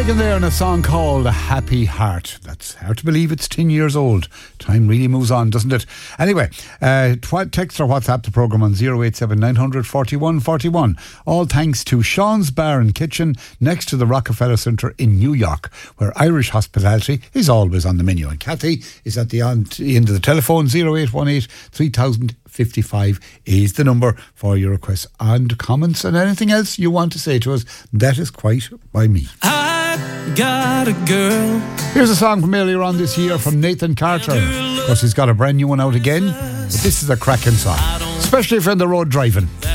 In there in a song called A Happy Heart. That's hard to believe it's 10 years old. Time really moves on, doesn't it? Anyway, text or WhatsApp the programme on 087 900 41 41. All thanks to Sean's Bar and Kitchen next to the Rockefeller Centre in New York, where Irish hospitality is always on the menu. And Kathy is at the end of the telephone. 0818 3055 is the number for your requests and comments and anything else you want to say to us. That is quite by me. Got a girl. Here's a song from earlier on this year from Nathan Carter. Of course, he's got a brand new one out again, but this is a cracking song, especially if you're on the road driving.